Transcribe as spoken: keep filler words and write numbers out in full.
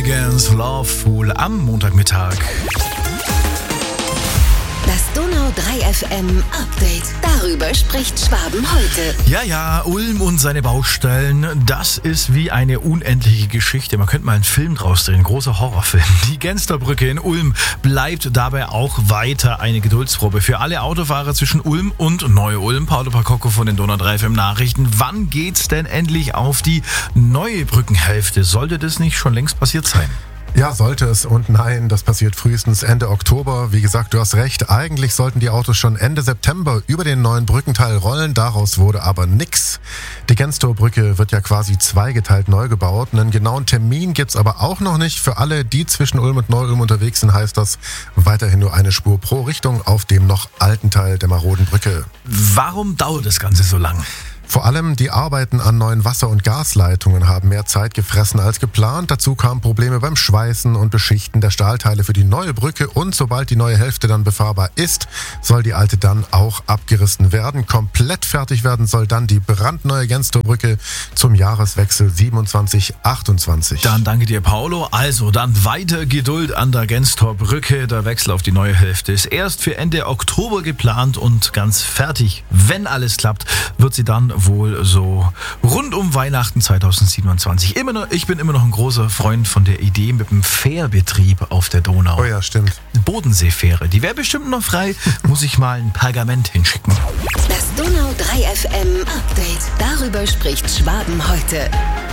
Hooligans Loveful am Montagmittag. Das Donau drei F M Update. Darüber spricht Schwaben heute. Ja, ja, Ulm und seine Baustellen, das ist wie eine unendliche Geschichte. Man könnte mal einen Film draus drehen, ein großer Horrorfilm. Die Gensterbrücke in Ulm bleibt dabei auch weiter eine Geduldsprobe für alle Autofahrer zwischen Ulm und Neu-Ulm. Paolo Pacocco von den Donau drei F M Nachrichten. Wann geht's denn endlich auf die neue Brückenhälfte? Sollte das nicht schon längst passiert sein? Ja, sollte es. Und nein, das passiert frühestens Ende Oktober. Wie gesagt, du hast recht. Eigentlich sollten die Autos schon Ende September über den neuen Brückenteil rollen. Daraus wurde aber nix. Die Genstorbrücke wird ja quasi zweigeteilt neu gebaut. Einen genauen Termin gibt's aber auch noch nicht. Für alle, die zwischen Ulm und Neu-Ulm unterwegs sind, heißt das weiterhin nur eine Spur pro Richtung auf dem noch alten Teil der maroden Brücke. Warum dauert das Ganze so lang? Vor allem die Arbeiten an neuen Wasser- und Gasleitungen haben mehr Zeit gefressen als geplant. Dazu kamen Probleme beim Schweißen und Beschichten der Stahlteile für die neue Brücke. Und sobald die neue Hälfte dann befahrbar ist, soll die alte dann auch abgerissen werden. Komplett fertig werden soll dann die brandneue Genstorbrücke zum Jahreswechsel siebenundzwanzig achtundzwanzig. Dann danke dir, Paolo. Also, dann weiter Geduld an der Genstorbrücke. Der Wechsel auf die neue Hälfte ist erst für Ende Oktober geplant und ganz fertig. Wenn alles klappt, wird sie dann wohl so rund um Weihnachten zwanzig siebenundzwanzig. Immer noch, ich bin immer noch ein großer Freund von der Idee mit dem Fährbetrieb auf der Donau. Oh ja, stimmt. Eine Bodenseefähre, die wäre bestimmt noch frei. Muss ich mal ein Pergament hinschicken. Das Donau drei F M Update. Darüber spricht Schwaben heute.